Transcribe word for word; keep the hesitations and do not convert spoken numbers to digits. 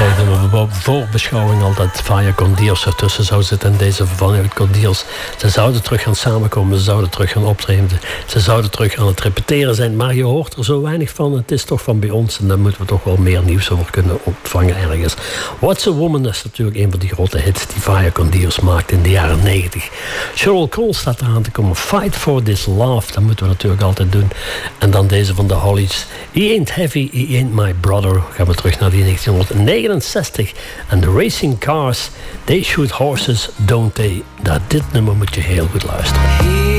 de voorbeschouwing al dat Vaya con Dios ertussen zou zitten en deze vanuit con Dios. Ze zouden terug gaan samenkomen, ze zouden terug gaan optreden, ze zouden terug aan het repeteren zijn, maar je hoort er zo weinig van. Het is toch van bij ons en daar moeten we toch wel meer nieuws over kunnen ontvangen ergens. What's a Woman is natuurlijk een van die grote hits die Vaya con Dios maakte in de jaren negentig. Sheryl Cole staat eraan te komen. Fight for this love, dat moeten we natuurlijk altijd doen. En dan deze van de Hollies. He ain't heavy, he ain't my brother. Gaan we terug naar die negentienhonderdnegenenzestig. En de Racing Cars, they shoot horses, don't they? Naar dit nummer moet je heel goed luisteren.